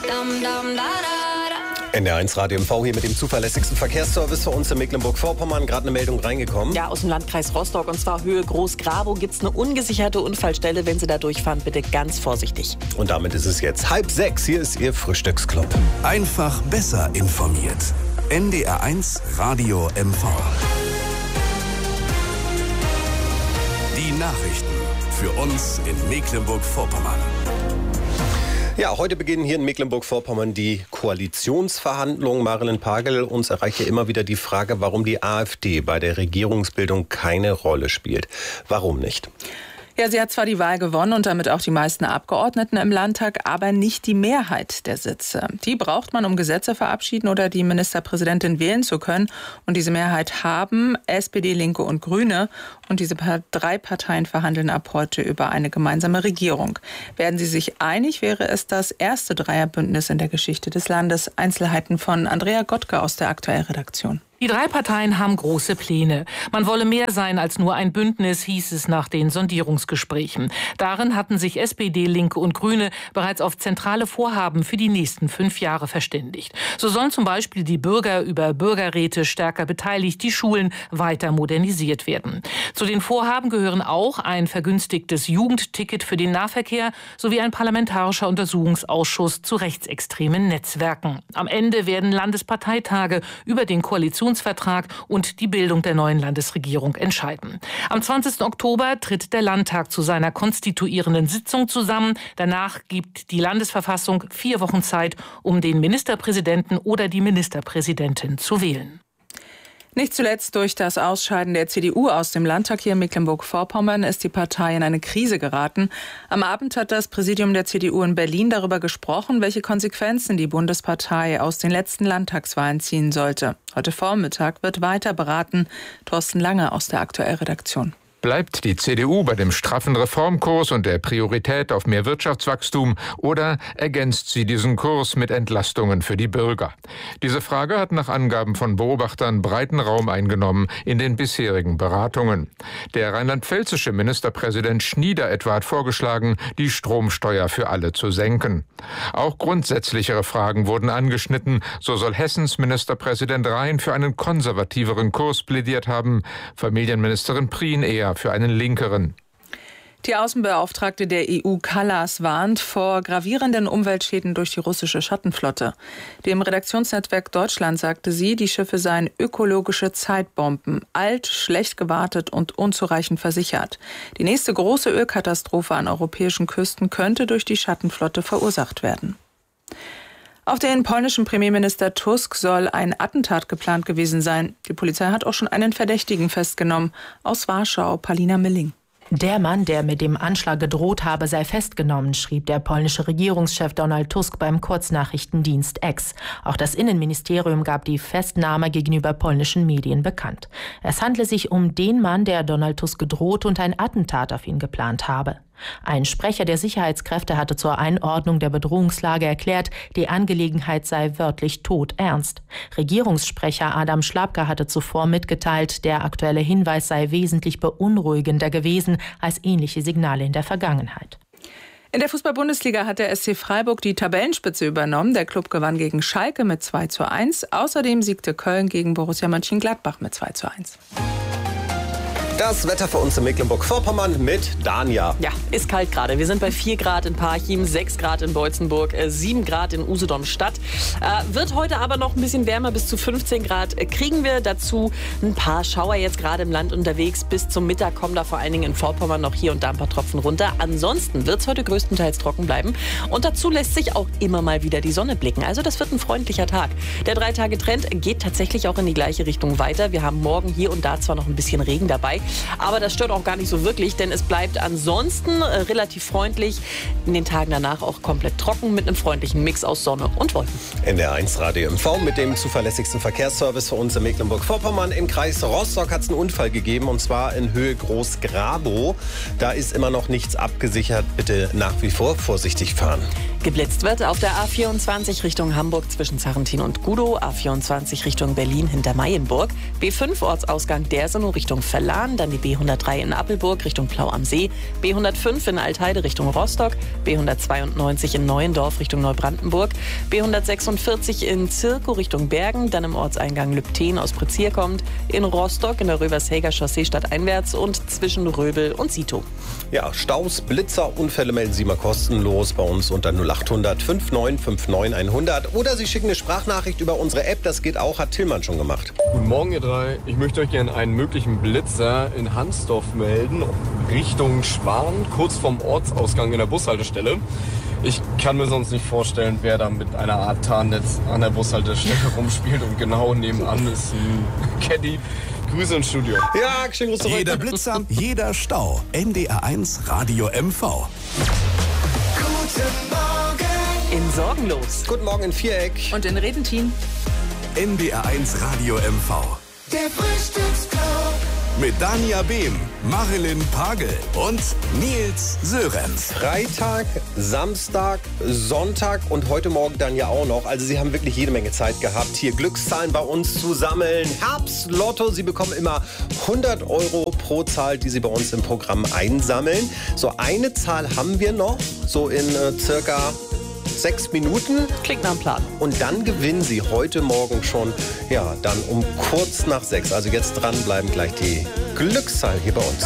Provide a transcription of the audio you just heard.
NDR1 Radio MV hier mit dem zuverlässigsten Verkehrsservice für uns in Mecklenburg-Vorpommern. Gerade eine Meldung reingekommen. Ja, aus dem Landkreis Rostock, und zwar Höhe Groß-Grabow, gibt es eine ungesicherte Unfallstelle. Wenn Sie da durchfahren, bitte ganz vorsichtig. Und damit ist es jetzt 5:30. Hier ist Ihr Frühstücksclub. Einfach besser informiert. NDR1 Radio MV. Die Nachrichten für uns in Mecklenburg-Vorpommern. Ja, heute beginnen hier in Mecklenburg-Vorpommern die Koalitionsverhandlungen. Marilyn Pagel, uns erreicht ja immer wieder die Frage, warum die AfD bei der Regierungsbildung keine Rolle spielt. Warum nicht? Ja, sie hat zwar die Wahl gewonnen und damit auch die meisten Abgeordneten im Landtag, aber nicht die Mehrheit der Sitze. Die braucht man, um Gesetze verabschieden oder die Ministerpräsidentin wählen zu können. Und diese Mehrheit haben SPD, Linke und Grüne. Und diese drei Parteien verhandeln ab heute über eine gemeinsame Regierung. Werden sie sich einig, wäre es das erste Dreierbündnis in der Geschichte des Landes. Einzelheiten von Andrea Gottke aus der Aktuellredaktion. Die drei Parteien haben große Pläne. Man wolle mehr sein als nur ein Bündnis, hieß es nach den Sondierungsgesprächen. Darin hatten sich SPD, Linke und Grüne bereits auf zentrale Vorhaben für die nächsten 5 Jahre verständigt. So sollen zum Beispiel die Bürger über Bürgerräte stärker beteiligt, die Schulen weiter modernisiert werden. Zu den Vorhaben gehören auch ein vergünstigtes Jugendticket für den Nahverkehr sowie ein parlamentarischer Untersuchungsausschuss zu rechtsextremen Netzwerken. Am Ende werden Landesparteitage über den Koalitionsvertrag und die Bildung der neuen Landesregierung entscheiden. Am 20. Oktober tritt der Landtag zu seiner konstituierenden Sitzung zusammen. Danach gibt die Landesverfassung 4 Wochen Zeit, um den Ministerpräsidenten oder die Ministerpräsidentin zu wählen. Nicht zuletzt durch das Ausscheiden der CDU aus dem Landtag hier in Mecklenburg-Vorpommern ist die Partei in eine Krise geraten. Am Abend hat das Präsidium der CDU in Berlin darüber gesprochen, welche Konsequenzen die Bundespartei aus den letzten Landtagswahlen ziehen sollte. Heute Vormittag wird weiter beraten. Thorsten Lange aus der Aktuellredaktion. Bleibt die CDU bei dem straffen Reformkurs und der Priorität auf mehr Wirtschaftswachstum oder ergänzt sie diesen Kurs mit Entlastungen für die Bürger? Diese Frage hat nach Angaben von Beobachtern breiten Raum eingenommen in den bisherigen Beratungen. Der rheinland-pfälzische Ministerpräsident Schnieder etwa hat vorgeschlagen, die Stromsteuer für alle zu senken. Auch grundsätzlichere Fragen wurden angeschnitten. So soll Hessens Ministerpräsident Rhein für einen konservativeren Kurs plädiert haben, Familienministerin Prien eher für einen linkeren. Die Außenbeauftragte der EU Kallas warnt vor gravierenden Umweltschäden durch die russische Schattenflotte. Dem Redaktionsnetzwerk Deutschland sagte sie, die Schiffe seien ökologische Zeitbomben, alt, schlecht gewartet und unzureichend versichert. Die nächste große Ölkatastrophe an europäischen Küsten könnte durch die Schattenflotte verursacht werden. Auf den polnischen Premierminister Tusk soll ein Attentat geplant gewesen sein. Die Polizei hat auch schon einen Verdächtigen festgenommen. Aus Warschau, Palina Milling. Der Mann, der mit dem Anschlag gedroht habe, sei festgenommen, schrieb der polnische Regierungschef Donald Tusk beim Kurznachrichtendienst X. Auch das Innenministerium gab die Festnahme gegenüber polnischen Medien bekannt. Es handle sich um den Mann, der Donald Tusk gedroht und ein Attentat auf ihn geplant habe. Ein Sprecher der Sicherheitskräfte hatte zur Einordnung der Bedrohungslage erklärt, die Angelegenheit sei wörtlich todernst. Regierungssprecher Adam Schlapka hatte zuvor mitgeteilt, der aktuelle Hinweis sei wesentlich beunruhigender gewesen als ähnliche Signale in der Vergangenheit. In der Fußball-Bundesliga hat der SC Freiburg die Tabellenspitze übernommen. Der Klub gewann gegen Schalke mit 2:1. Außerdem siegte Köln gegen Borussia Mönchengladbach mit 2:1. Das Wetter für uns in Mecklenburg-Vorpommern mit Dania. Ja, ist kalt gerade. Wir sind bei 4 Grad in Parchim, 6 Grad in Beutzenburg, 7 Grad in Usedom-Stadt. Wird heute aber noch ein bisschen wärmer, bis zu 15 Grad kriegen wir. Dazu ein paar Schauer jetzt gerade im Land unterwegs. Bis zum Mittag kommen da vor allen Dingen in Vorpommern noch hier und da ein paar Tropfen runter. Ansonsten wird es heute größtenteils trocken bleiben. Und dazu lässt sich auch immer mal wieder die Sonne blicken. Also das wird ein freundlicher Tag. Der 3-Tage-Trend geht tatsächlich auch in die gleiche Richtung weiter. Wir haben morgen hier und da zwar noch ein bisschen Regen dabei, aber das stört auch gar nicht so wirklich, denn es bleibt ansonsten relativ freundlich. In den Tagen danach auch komplett trocken mit einem freundlichen Mix aus Sonne und Wolken. NDR1 Radio MV mit dem zuverlässigsten Verkehrsservice für uns in Mecklenburg-Vorpommern. Im Kreis Rostock hat es einen Unfall gegeben, und zwar in Höhe Groß-Grabow. Da ist immer noch nichts abgesichert. Bitte nach wie vor vorsichtig fahren. Geblitzt wird auf der A24 Richtung Hamburg zwischen Zarrentin und Gudow, A24 Richtung Berlin hinter Mayenburg, B5 Ortsausgang Dersenow Richtung Verlan, dann die B103 in Appelburg Richtung Plau am See, B105 in Altheide Richtung Rostock, B192 in Neuendorf Richtung Neubrandenburg, B146 in Zirkow Richtung Bergen, dann im Ortseingang Lübten aus Prezier kommt, in Rostock in der Rövershäger Chaussee stadteinwärts und zwischen Röbel und Sito. Ja, Staus, Blitzer, Unfälle melden Sie mal kostenlos bei uns unter 0800 5959 100 oder Sie schicken eine Sprachnachricht über unsere App, das geht auch, hat Tillmann schon gemacht. Guten Morgen ihr drei, ich möchte euch gerne einen möglichen Blitzer in Hansdorf melden, Richtung Schwan, kurz vorm Ortsausgang in der Bushaltestelle. Ich kann mir sonst nicht vorstellen, wer da mit einer Art Tarnnetz an der Bushaltestelle rumspielt und genau nebenan ist ein Caddy. Grüße ins Studio. Ja, schönen Gruß zurück. Jeder Blitzer, jeder Stau. NDR1 Radio MV. Guten Morgen. In Sorgenlos. Guten Morgen in Viereck. Und in Redentin. NDR1 Radio MV. Der Frühstücksclub. Mit Dania Behm, Marilyn Pagel und Nils Sörenz. Freitag, Samstag, Sonntag und heute Morgen dann ja auch noch. Also Sie haben wirklich jede Menge Zeit gehabt, hier Glückszahlen bei uns zu sammeln. Herbstlotto, Sie bekommen immer 100 € pro Zahl, die Sie bei uns im Programm einsammeln. So eine Zahl haben wir noch, so in circa 6 Minuten. Klingt nach einem Plan. Und dann gewinnen Sie heute Morgen schon, ja, dann um kurz nach 6. Also jetzt dranbleiben, gleich die Glückszahl hier bei uns.